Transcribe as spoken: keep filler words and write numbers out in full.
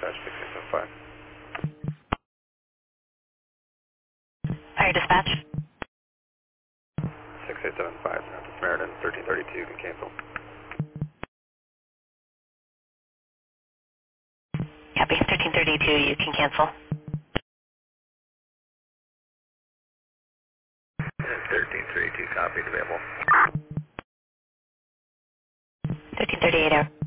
dispatch six eight seven five. Fire dispatch. six eight seven five, North Samaritan, thirteen thirty-two, can cancel. Copy, thirteen thirty-two, you can cancel. thirteen thirty-two, copied, available. thirteen thirty-eight, out.